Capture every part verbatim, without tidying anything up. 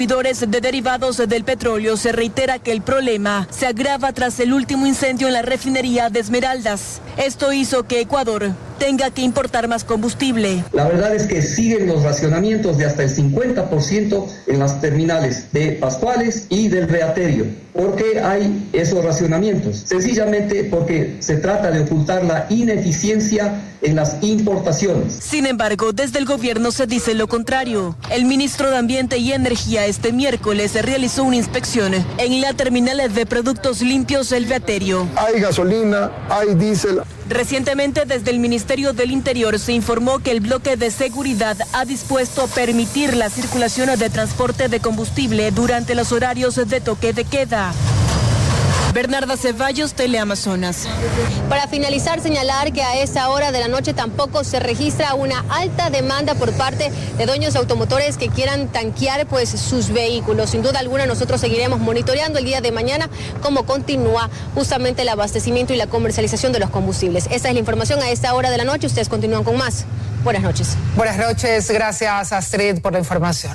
de derivados del petróleo se reitera que el problema se agrava tras el último incendio en la refinería de Esmeraldas. Esto hizo que Ecuador tenga que importar más combustible. La verdad es que siguen los racionamientos de hasta el cincuenta por ciento en las terminales de Pascuales y del Beaterio. ¿Por qué hay esos racionamientos? Sencillamente porque se trata de ocultar la ineficiencia en las importaciones. Sin embargo, desde el gobierno se dice lo contrario. El ministro de Ambiente y Energía este miércoles realizó una inspección en la terminal de productos limpios El Beaterio. Hay gasolina, hay diésel. Recientemente, desde el Ministerio del Interior se informó que el bloque de seguridad ha dispuesto permitir la circulación de transporte de combustible durante los horarios de toque de queda. Bernarda Ceballos, Teleamazonas. Para finalizar, señalar que a esta hora de la noche tampoco se registra una alta demanda por parte de dueños de automotores que quieran tanquear pues sus vehículos. Sin duda alguna nosotros seguiremos monitoreando el día de mañana cómo continúa justamente el abastecimiento y la comercialización de los combustibles. Esta es la información a esta hora de la noche. Ustedes continúan con más. Buenas noches. Buenas noches. Gracias, Astrid, por la información.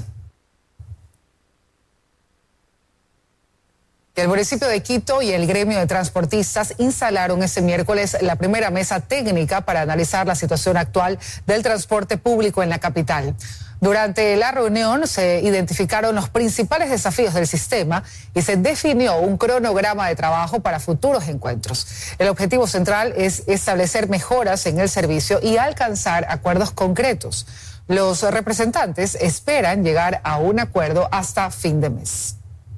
El municipio de Quito y el gremio de transportistas instalaron este miércoles la primera mesa técnica para analizar la situación actual del transporte público en la capital. Durante la reunión se identificaron los principales desafíos del sistema y se definió un cronograma de trabajo para futuros encuentros. El objetivo central es establecer mejoras en el servicio y alcanzar acuerdos concretos. Los representantes esperan llegar a un acuerdo hasta fin de mes.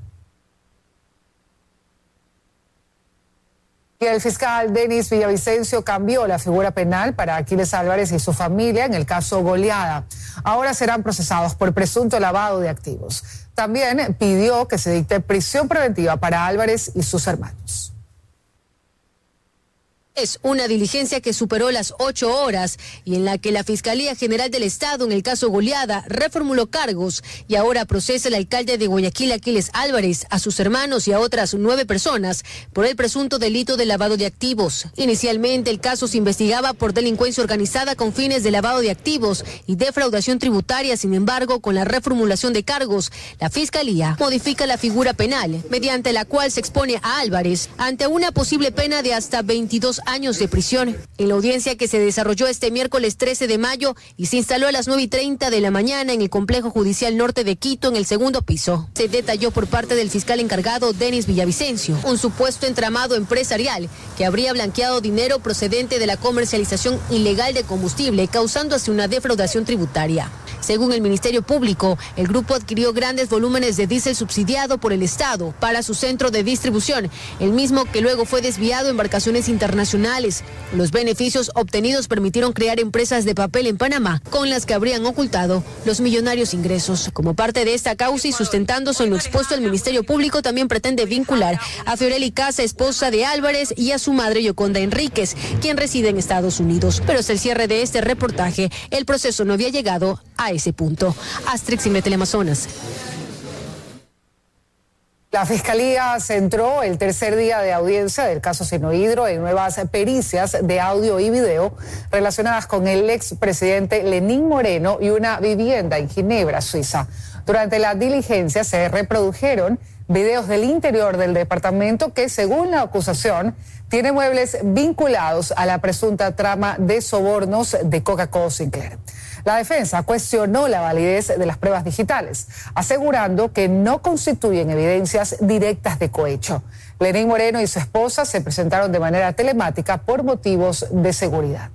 Y el fiscal Denis Villavicencio cambió la figura penal para Aquiles Álvarez y su familia en el caso Goleada. Ahora serán procesados por presunto lavado de activos. También pidió que se dicte prisión preventiva para Álvarez y sus hermanos. Es una diligencia que superó las ocho horas y en la que la Fiscalía General del Estado en el caso Goleada reformuló cargos y ahora procesa el alcalde de Guayaquil, Aquiles Álvarez, a sus hermanos y a otras nueve personas por el presunto delito de lavado de activos. Inicialmente el caso se investigaba por delincuencia organizada con fines de lavado de activos y defraudación tributaria. Sin embargo, con la reformulación de cargos, la Fiscalía modifica la figura penal, mediante la cual se expone a Álvarez ante una posible pena de hasta veintidós años de prisión. En la audiencia que se desarrolló este miércoles trece de mayo y se instaló a las nueve y treinta de la mañana en el Complejo Judicial Norte de Quito, en el segundo piso, se detalló por parte del fiscal encargado Denis Villavicencio un supuesto entramado empresarial que habría blanqueado dinero procedente de la comercialización ilegal de combustible, causando así una defraudación tributaria. Según el Ministerio Público, el grupo adquirió grandes volúmenes de diésel subsidiado por el Estado para su centro de distribución, el mismo que luego fue desviado a embarcaciones internacionales. Los beneficios obtenidos permitieron crear empresas de papel en Panamá, con las que habrían ocultado los millonarios ingresos. Como parte de esta causa y sustentándose en lo expuesto, el Ministerio Público también pretende vincular a Fiorelli Casa, esposa de Álvarez, y a su madre Yoconda Enríquez, quien reside en Estados Unidos. Pero hasta el cierre de este reportaje, el proceso no había llegado a ese punto. Astrix y Teleamazonas. La Fiscalía centró el tercer día de audiencia del caso Sinohidro en nuevas pericias de audio y video relacionadas con el expresidente Lenín Moreno y una vivienda en Ginebra, Suiza. Durante la diligencia se reprodujeron videos del interior del departamento que, según la acusación, tiene muebles vinculados a la presunta trama de sobornos de Coca-Cola Sinclair. La defensa cuestionó la validez de las pruebas digitales, asegurando que no constituyen evidencias directas de cohecho. Lenín Moreno y su esposa se presentaron de manera telemática por motivos de seguridad.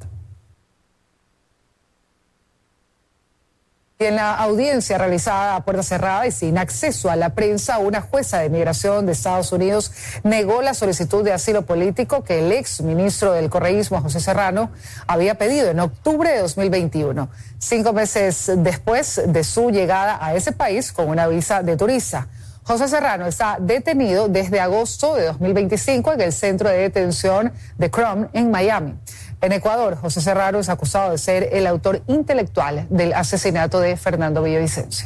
Y en la audiencia realizada a puerta cerrada y sin acceso a la prensa, una jueza de migración de Estados Unidos negó la solicitud de asilo político que el ex ministro del correísmo, José Serrano, había pedido en octubre de dos mil veintiuno, cinco meses después de su llegada a ese país con una visa de turista. José Serrano está detenido desde agosto de dos mil veinticinco en el centro de detención de Crum en Miami. En Ecuador, José Serrano es acusado de ser el autor intelectual del asesinato de Fernando Villavicencio.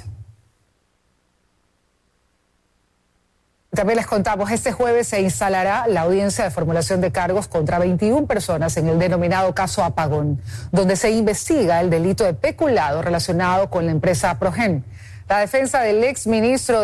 También les contamos, este jueves se instalará la audiencia de formulación de cargos contra veintiuna personas en el denominado caso Apagón, donde se investiga el delito de peculado relacionado con la empresa Progen. La defensa del exministro